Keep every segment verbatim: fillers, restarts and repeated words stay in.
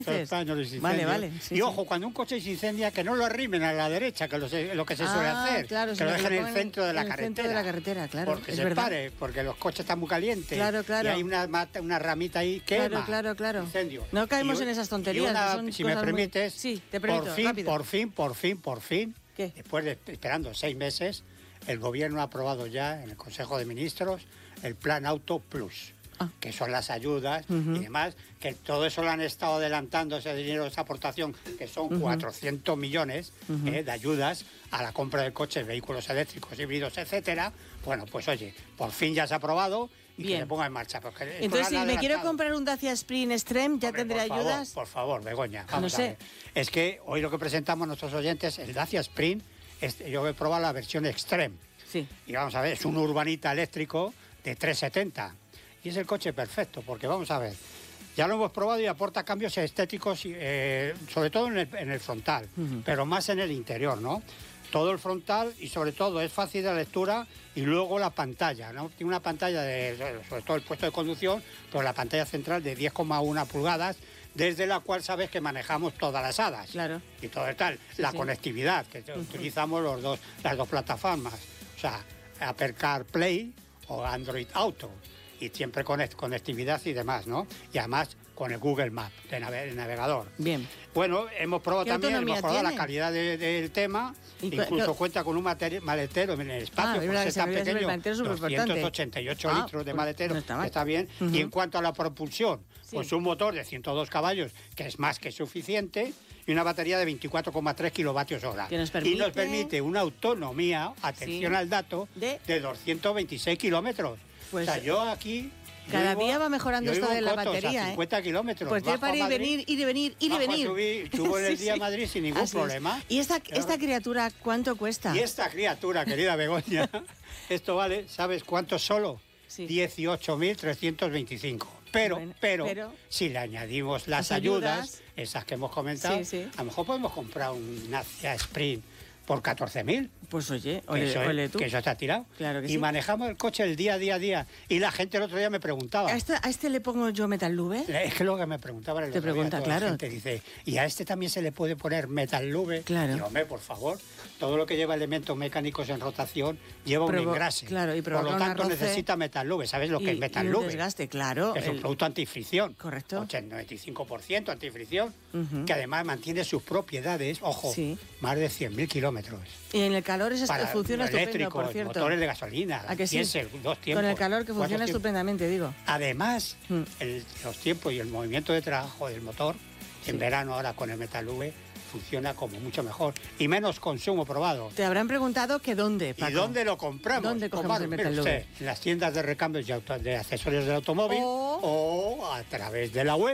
Vale, vale. Sí, y sí. ojo, cuando un coche se incendia, que no lo arrimen a la derecha, que lo, se, lo que se ah, suele hacer. Claro, que lo dejen en el centro de la en el carretera. centro de la carretera, claro. Porque es se verdad. pare, porque los coches están muy calientes. Claro, claro. Y hay una, una ramita ahí quema. Claro, claro, claro. Incendio. No caemos y, en esas tonterías. Y una, son si me permites, muy... sí, te permito, por fin, rápido. por fin, por fin, por fin, ¿Qué? después de esperando seis meses, el gobierno ha aprobado ya en el Consejo de Ministros el Plan Auto Plus. Ah. Que son las ayudas uh-huh. y demás, que todo eso lo han estado adelantando, ese dinero, esa aportación, que son uh-huh. cuatrocientos millones uh-huh. eh, de ayudas a la compra de coches, vehículos eléctricos, híbridos, etcétera. Bueno, pues oye, por fin ya se ha aprobado y Bien. que se ponga en marcha. Porque entonces, si me quiero comprar un Dacia Spring Extreme, ¿ya Hombre, tendré por ayudas? Favor, por favor, Begoña, vamos no sé. a ver. Es que hoy lo que presentamos a nuestros oyentes, el Dacia Spring, es, yo he probado la versión Extreme. Sí. Y vamos a ver, es un urbanita eléctrico de trescientos setenta. Y es el coche perfecto, porque vamos a ver, ya lo hemos probado y aporta cambios estéticos, eh, sobre todo en el, en el frontal, uh-huh. pero más en el interior, ¿no? Todo el frontal y sobre todo es fácil de lectura y luego la pantalla, ¿no? Tiene una pantalla, de, sobre todo el puesto de conducción, pero la pantalla central de diez coma uno pulgadas, desde la cual sabes que manejamos todas las hadas. Claro. Y todo el tal, sí, la sí. conectividad, que uh-huh. utilizamos los dos, las dos plataformas, o sea, Apple CarPlay o Android Auto. Y siempre con conectividad y demás, ¿no? Y además con el Google Maps de nave, navegador. Bien. Bueno, hemos probado también, hemos probado la calidad de, del tema, incluso cu- cuenta con un materi- maletero en el espacio, ah, porque es tan pequeño, doscientos ochenta y ocho ah, litros de pues maletero, no está, está bien. Uh-huh. Y en cuanto a la propulsión, sí. pues un motor de ciento dos caballos, que es más que suficiente, y una batería de veinticuatro coma tres kilovatios hora. Que nos permite... Y nos permite una autonomía, atención sí. al dato, de, de doscientos veintiséis kilómetros. Pues, o sea, yo aquí... Cada día va mejorando esto de la Cotos, batería, a cincuenta ¿eh? kilómetros. Pues tiene para ir y venir, ir y venir, ir y venir. Subir, subo en el sí, día a sí. Madrid sin ningún Así problema. Es. ¿Y esta, esta criatura cuánto cuesta? Y esta criatura, querida Begoña, esto vale, ¿sabes cuánto solo? Sí. dieciocho mil trescientos veinticinco. Pero, bueno, pero, pero, si le añadimos las, las ayudas, ayudas, esas que hemos comentado, sí, sí. a lo mejor podemos comprar un Dacia Sprint por catorce mil. Pues oye, ole, eso, ole tú. Que eso está tirado. Claro que y sí. manejamos el coche el día, día, día. Y la gente el otro día me preguntaba. ¿A este, a este le pongo yo Metal Lube? Es que lo que me preguntaba el Te pregunta, día, claro. La gente dice, ¿y a este también se le puede poner Metal Lube? Claro. Y hombre, por favor, todo lo que lleva elementos mecánicos en rotación lleva Provo- un engrase. Claro, y por lo tanto roce, necesita Metal Lube. ¿Sabes lo y, que es Metal y un Lube? desgaste, claro. Es el... un producto antifricción. Correcto. noventa y cinco por ciento antifricción, uh-huh. que además mantiene sus propiedades, ojo, sí. más de cien mil kilómetros. Y en el calor es Para funciona estupendo, por cierto. Motores de gasolina, ¿a que sí? diésel, dos tiempos. Con el calor que funciona estupendamente, digo. Además, mm. el, los tiempos y el movimiento de trabajo del motor, sí. en verano ahora con el Metal Lube, funciona como mucho mejor y menos consumo probado. Te habrán preguntado que dónde, Paco. ¿Y dónde lo compramos? ¿Dónde cogemos Omar, el Metal Lube? Usted, en las tiendas de recambios y auto, de accesorios del automóvil o... o a través de la web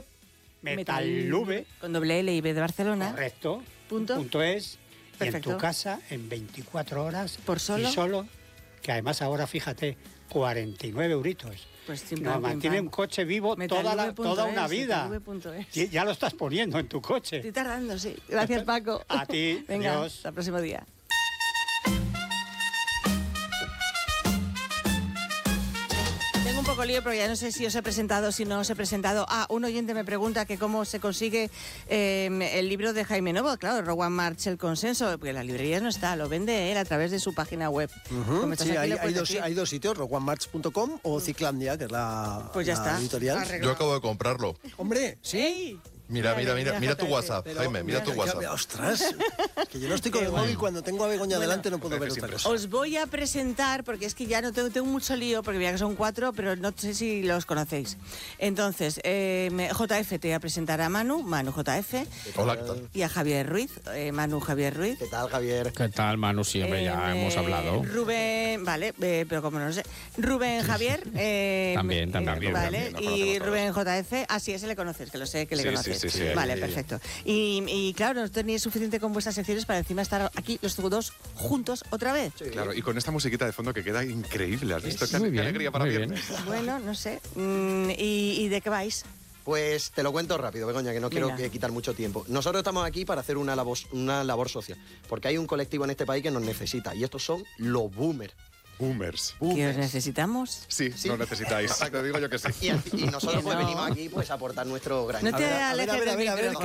Metal Lube. Con doble L y B de Barcelona. Correcto. Punto. Punto es. Perfecto. Y en tu casa en veinticuatro horas. ¿Por solo? Y solo, que además ahora, fíjate, cuarenta y nueve euritos. Pues sin Nos mantiene un coche vivo toda, la, toda una vida. Y ya lo estás poniendo en tu coche. Estoy tardando, sí. Gracias, Paco. A ti. Venga, adiós. hasta el próximo día. Tengo un poco lío, pero ya no sé si os he presentado, si no os he presentado. Ah, un oyente me pregunta que cómo se consigue eh, el libro de Jaime Novo. Claro, Rowan March, El Consenso, porque en las librerías no está, lo vende él a través de su página web. Uh-huh. Sí, aquí, hay, hay, dos, hay dos sitios, rowan march punto com o Ciclandia, que es la, pues ya la está. editorial. Arreglado. Yo acabo de comprarlo. Hombre, ¿sí? ¡Ey! Mira, mira, mira, mira, mira tu WhatsApp, pero, Jaime, mira, mira tu WhatsApp. Que, ostras, que yo no estoy con el móvil, cuando tengo a Begoña bueno, delante no puedo ver otra cosa. Os voy a presentar, porque es que ya no tengo, tengo mucho lío, porque mira que son cuatro, pero no sé si los conocéis. Entonces, eh, J F te voy a presentar a Manu, Manu J F. Hola, ¿qué tal? Y a Javier Ruiz, eh, Manu Javier Ruiz. ¿Qué tal, Javier? ¿Qué tal, Manu? Sí, hombre, eh, ya hemos hablado. Rubén, vale, eh, pero como no lo sé. Rubén Javier. Eh, también, también. Eh, vale, también, y Rubén J F. Ah, sí, ese le conoces, que lo sé que le sí, conoces. Sí, sí, sí, vale, sí, perfecto. Perfecto. Y, y claro, no tenéis suficiente con vuestras secciones para encima estar aquí los dos juntos otra vez. Sí. Claro, y con esta musiquita de fondo que queda increíble. ¿Has visto? Qué bien, alegría para viernes. Bueno, no sé. Mm, ¿y, ¿Y de qué vais? Pues te lo cuento rápido, Begoña, que no Venga. quiero quitar mucho tiempo. Nosotros estamos aquí para hacer una labor, una labor social, porque hay un colectivo en este país que nos necesita, y estos son los boomers. Boomers. ¿Que os necesitamos? Sí, Sí. no necesitáis. Te digo yo que sí. Y, y nosotros Que pues no. venimos aquí pues a aportar nuestro granito. No te A ver, a ver, alejes a ver, del a ver, micro,